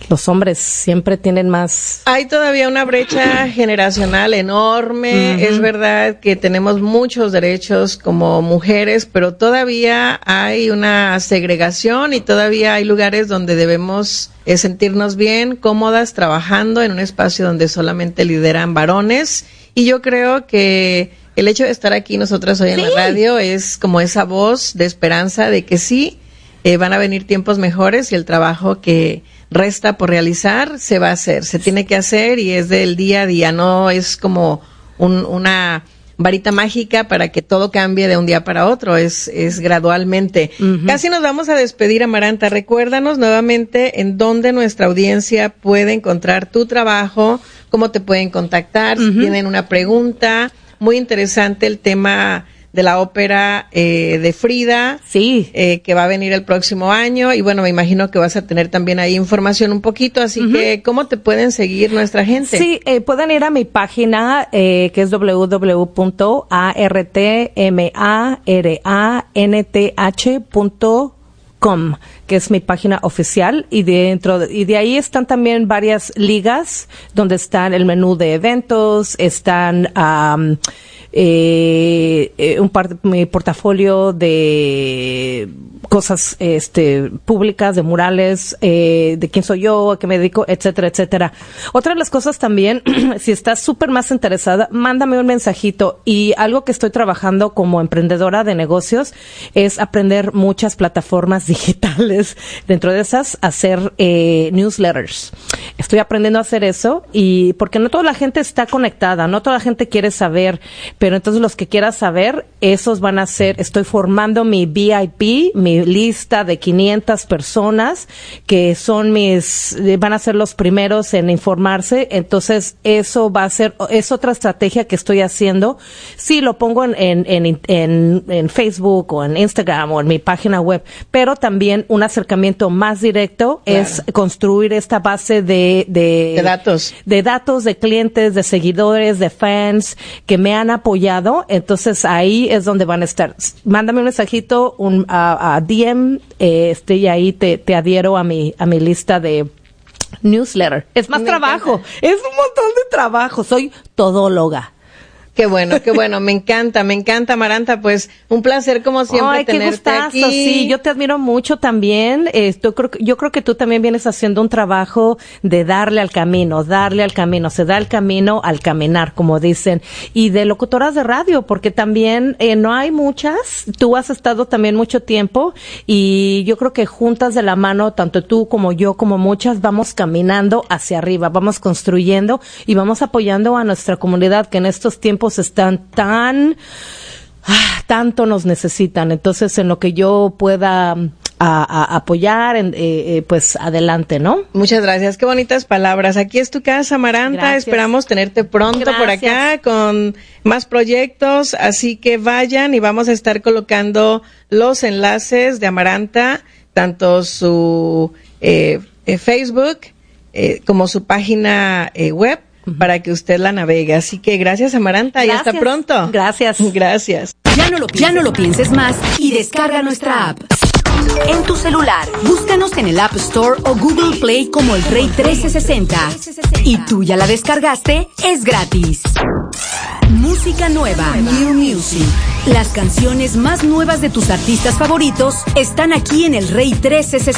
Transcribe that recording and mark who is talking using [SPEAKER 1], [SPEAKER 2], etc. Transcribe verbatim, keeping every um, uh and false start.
[SPEAKER 1] los hombres siempre tienen más.
[SPEAKER 2] Hay todavía una brecha generacional enorme. Uh-huh. Es verdad que tenemos muchos derechos como mujeres, pero todavía hay una segregación y todavía hay lugares donde debemos eh, sentirnos bien, cómodas, trabajando en un espacio donde solamente lideran varones. Y yo creo que el hecho de estar aquí nosotras hoy en sí. la radio es como esa voz de esperanza de que sí, eh, van a venir tiempos mejores y el trabajo que resta por realizar se va a hacer, se tiene que hacer y es del día a día, no es como un, una varita mágica para que todo cambie de un día para otro, es, es gradualmente. Uh-huh. Casi nos vamos a despedir, Amaranta. Recuérdanos nuevamente en dónde nuestra audiencia puede encontrar tu trabajo, cómo te pueden contactar, uh-huh. si tienen una pregunta. Muy interesante el tema de la ópera eh, de Frida, sí, eh, que va a venir el próximo año, y bueno, me imagino que vas a tener también ahí información un poquito, así uh-huh. que ¿cómo te pueden seguir nuestra gente?
[SPEAKER 1] Sí, eh, pueden ir a mi página eh, que es doble u doble u doble u punto a r t m a r a n t h punto com, que es mi página oficial, y dentro de, y de ahí están también varias ligas donde están el menú de eventos, están um, eh, eh, un par, mi portafolio de cosas este públicas, de murales, eh, de quién soy yo, a qué me dedico, etcétera, etcétera. Otra de las cosas también, si estás súper más interesada, mándame un mensajito. Y algo que estoy trabajando como emprendedora de negocios es aprender muchas plataformas digitales. Dentro de esas, hacer eh, newsletters. Estoy aprendiendo a hacer eso, y porque no toda la gente está conectada, no toda la gente quiere saber, pero entonces los que quieran saber, esos van a ser, estoy formando mi V I P, mi lista de quinientas personas que son mis, van a ser los primeros en informarse. Entonces eso va a ser, es otra estrategia que estoy haciendo. Sí, lo pongo en, en, en, en, en Facebook o en Instagram o en mi página web, pero también un acercamiento más directo, claro, es construir esta base de, de,
[SPEAKER 2] de datos,
[SPEAKER 1] de datos, de clientes, de seguidores, de fans que me han apoyado. Entonces ahí es donde van a estar. Mándame un mensajito, un, a, a D M, eh, este, y ahí te, te adhiero a mi, a mi lista de newsletter. Es más me trabajo, encanta. Es un montón de trabajo. Soy todóloga.
[SPEAKER 2] Qué bueno, qué bueno, me encanta, me encanta, Amaranta, pues un placer como siempre. Ay, tenerte
[SPEAKER 1] qué gustazo,
[SPEAKER 2] aquí.
[SPEAKER 1] Sí, yo te admiro mucho también. Eh, yo, creo, yo creo que tú también vienes haciendo un trabajo de darle al camino, darle al camino, se da el camino al caminar, como dicen, y de locutoras de radio, porque también eh, no hay muchas. Tú has estado también mucho tiempo, y yo creo que juntas de la mano, tanto tú como yo, como muchas, vamos caminando hacia arriba, vamos construyendo y vamos apoyando a nuestra comunidad, que en estos tiempos están tan, ah, tanto nos necesitan. Entonces, en lo que yo pueda a, a apoyar, en, eh, eh, pues adelante, ¿no?
[SPEAKER 2] Muchas gracias, qué bonitas palabras. Aquí es tu casa, Amaranta. Gracias. Esperamos tenerte pronto. Gracias. Por acá con más proyectos, así que vayan y vamos a estar colocando los enlaces de Amaranta, tanto su eh, eh, Facebook eh, como su página eh, web, para que usted la navegue. Así que gracias, Amaranta, y hasta pronto.
[SPEAKER 1] Gracias.
[SPEAKER 2] Gracias.
[SPEAKER 3] Ya no lo pienses, ya no lo pienses más y descarga nuestra app. En tu celular, búscanos en el App Store o Google Play como El Rey trece sesenta. Y tú ya la descargaste, es gratis. Música nueva, New Music. Las canciones más nuevas de tus artistas favoritos están aquí en El Rey trece sesenta.